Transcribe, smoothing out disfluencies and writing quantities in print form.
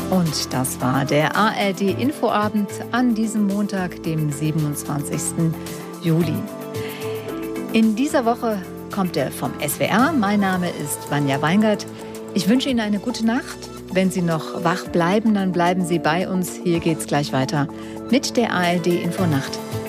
Und das war der ARD-Infoabend an diesem Montag, dem 27. Juli. In dieser Woche kommt er vom SWR. Mein Name ist Vanja Weingart. Ich wünsche Ihnen eine gute Nacht. Wenn Sie noch wach bleiben, dann bleiben Sie bei uns. Hier geht's gleich weiter mit der ARD-Infonacht.